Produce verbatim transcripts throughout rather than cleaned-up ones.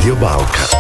Radio Balkan.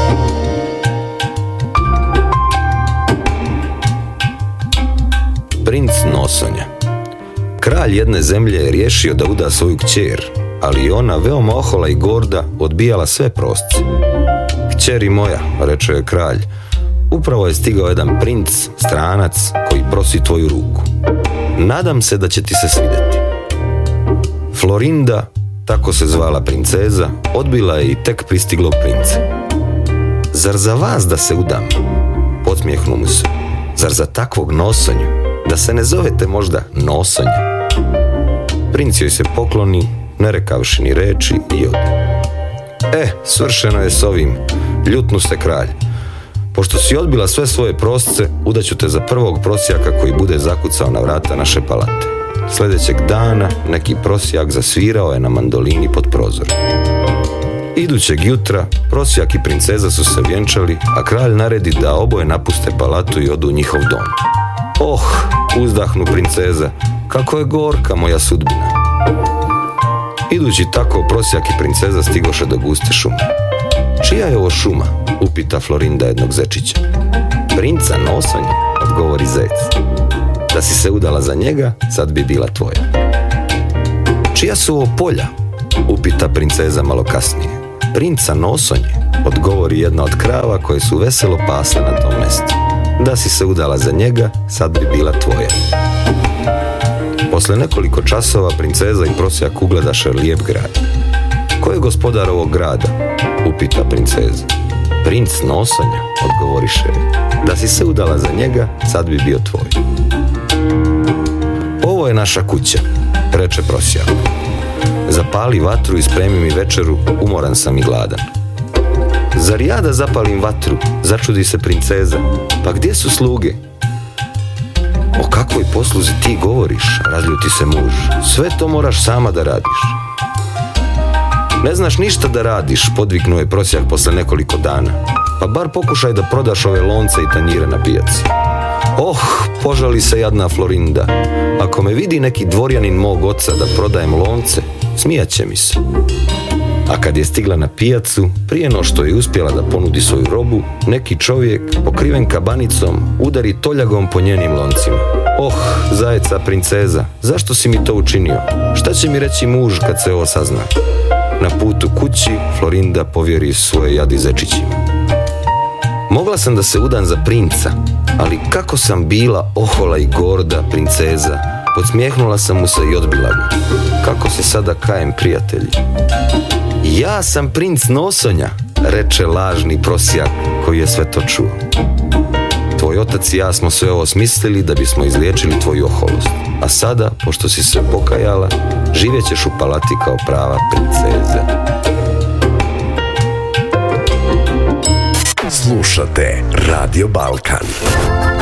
Princ nosonja. Kralj jedne zemlje je riješio da uda svoju kćer, ali ona, veoma ohola i gorda, odbijala sve prosce. Kćeri moja, reče je kralj, upravo je stigao jedan princ, stranac, koji prosi tvoju ruku. Nadam se da će ti se svidjeti. Florinda, tako se zvala princeza, odbila je i tek pristiglog princa. Zar za vas da se udam? Podsmijehnu mu se. Zar za takvog nosonju? Da se ne zovete možda nosonja? Princ joj se pokloni, ne rekavši ni reči, i ode. E, svršeno je s ovim, ljutnu se kralj. Pošto si odbila sve svoje prosce, udaću te za prvog prosjaka koji bude zakucao na vrata naše palate. Sljedećeg dana neki prosjak zasvirao je na mandolini pod prozorom. Idućeg jutra prosjak i princeza su se vjenčali, a kralj naredi da oboje napuste palatu i odu u njihov dom. Oh, uzdahnu princeza, kako je gorka moja sudbina. Idući tako prosjak i princeza stigoše do guste šume. Čija je ovo šuma? Upita Florinda jednog zečića. Princa nosonja, odgovori zec. Da si se udala za njega, sad bi bila tvoja. Čija su ovo polja? Upita princeza malo kasnije. Princa nosonje, odgovori jedna od krava koje su veselo pasle na tom mjestu. Da si se udala za njega, sad bi bila tvoja. Posle nekoliko časova princeza i prosjak ugledaše lijep grad. Ko je gospodar ovog grada? Upita princeza. Princ nosonja, odgovoriše. Da si se udala za njega, sad bi bio tvoj. Ovo je naša kuća, reče prosjak. Zapali vatru i spremi mi večeru, umoran sam i gladan. Zar ja da zapalim vatru? Začudi se princeza. Pa gdje su sluge? O kakvoj posluzi ti govoriš? Razljuti se muž. Sve to moraš sama da radiš. Ne znaš ništa da radiš, podviknuo je prosjak posle nekoliko dana. Pa bar pokušaj da prodaš ove lonce i tanjire na pijaci. Oh, požali se jadna Florinda. Ako me vidi neki dvorjanin mog oca da prodajem lonce, smijat će mi se. A kad je stigla na pijacu, prije no što je uspjela da ponudi svoju robu, neki čovjek, pokriven kabanicom, udari toljagom po njenim loncima. Oh, zajeca princeza, zašto si mi to učinio? Šta će mi reći muž kad se ovo sazna? Na putu kući, Florinda povjeri svoje jadi zečićima. Mogla sam da se udam za princa, ali kako sam bila ohola i gorda princeza, podsmijehnula sam mu se i odbila ga. Kako se sada kajem, prijatelji? Ja sam princ nosonja, reče lažni prosjak koji je sve to čuo. Tvoj otac i ja smo sve ovo smislili da bismo izliječili tvoju oholost. A sada, pošto si se pokajala, živjet ćeš u palati kao prava princeza. Slušate Radio Balkan.